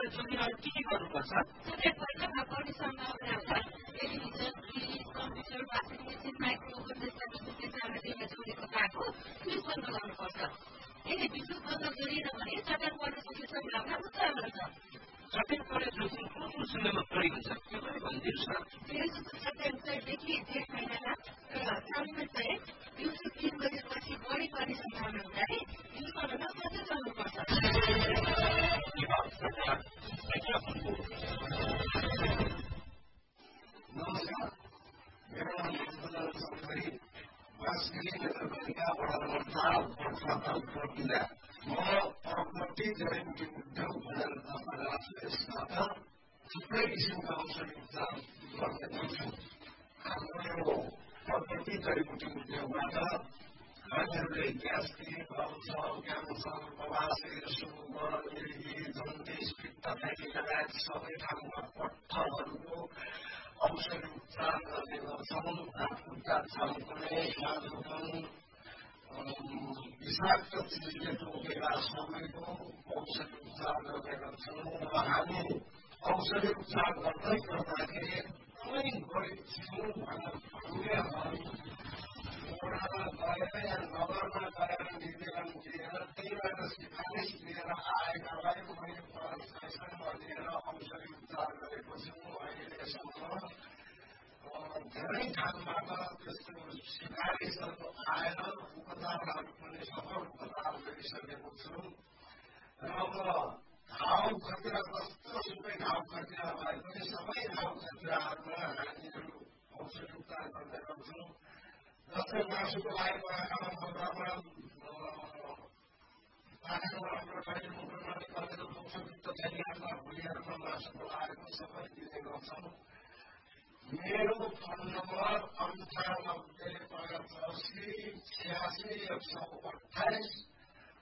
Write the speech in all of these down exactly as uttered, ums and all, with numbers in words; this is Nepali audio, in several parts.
जोगिनहरू के के गर्नुपर्छ? एकपल्टमा बढी सम्भावना छ। Television, fridge, computer, washing machine, microwave जस्ता विद्युतीय सामग्रीमा जोडेको तारको फ्युज बन्द गर्नुपर्छ। यदि विद्युत बन्द गरिएन भने चट्याङ पर्न सक्ने सम्भावना उच्च हुन्छ। चट्याङ परे जोखिम कुन कुन समयमा बढी हुन्छ के पनि भनिदिनुहोस् न। दिउँसोको चट्याङ चैदेखि जेठ महिनामा र साउनमा चाहिँ दिउँसो तीन बजेपछि बढी पर्ने सम्भावना हुँदाखेरि युज गर्न सचेत रहनुपर्छ। नमस्कार, मेरो नाम सुन्दर चौधरी, वास्किली नगरपालिका वडा नम्बर चार प्रथम प्रक्रिया। म प्रपर्टी जडीबुटी उद्योग भनेर दर्ता गर्छु। यसबाट थुप्रै किसिमका औषधि उपचार गर्ने गर्छु। हाम्रो प्रपर्टी जडीबुटी उद्योगबाट हामीहरूले ग्यास्ट्रिक, अल्सर, क्यान्सर, बवासिर, सुगर, मिर्गी, जन्डिस, पित्त, फ्याटी लगायत सबै ठाउँमा पत्थरहरूको औषधि उपचार गर्ने गर्छौँ। हातखुट्टा छल्कने, खानोपन, विषाक्त चिजले टोकेका सबैको औषधि उपचार गर्ने गर्छौँ। र हामी औषधि उपचार गर्दै गर्दाखेरि एकदमै गरिब छौँ भन्ने वडामा गएर या नगरमा गएर निवेदन दिएर त्यहीबाट सिफारिस लिएर आएकालाई मैले प्रशासनमा लिएर औषधि उपचार गरेको छु। अहिलेसम्म धेरै ठाउँबाट त्यस्तो सिफारिसहरू आएर उपचारहरू पनि सफल उपचार गरिसकेको छु। र अब घाउ खतिरा जस्तो सुकै घाउ खतिरा भए पनि सबै घाउ खतिराहरूमा हामीहरू औषधि उपचार गर्ने गर्छौँ। जस्तै मासुको लागि पाखामा बजारमा पाखाको राम्रो ठाउँ मुटुमा निकालेर औषधयुक्त थैलीहरूमा भुलिहरूमा मासुको लागेको सबै दिने गर्छौँ। मेरो फोन नम्बर अन्ठानब्बे पचासी छ्यासी एक सौ अठाइस,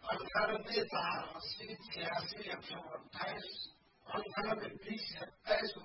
अन्ठानब्बे चार अस्सी छ्यासी एक सौ अठाइस, अन्ठानब्बे बिस एक्काइस